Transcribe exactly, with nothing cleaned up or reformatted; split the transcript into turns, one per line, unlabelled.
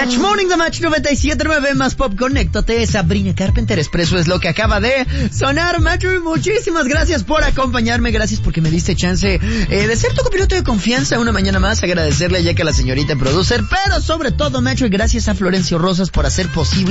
Match Morning de Match noventa y siete punto nueve más Pop. Conéctate. Sabrina Carpenter Expreso es lo que acaba de sonar. Match, muchísimas gracias por acompañarme. Gracias porque me diste chance eh, de ser tu copiloto de confianza una mañana más. Agradecerle ya que a la señorita producer, pero sobre todo, Match, gracias a Florencio Rosas por hacer posible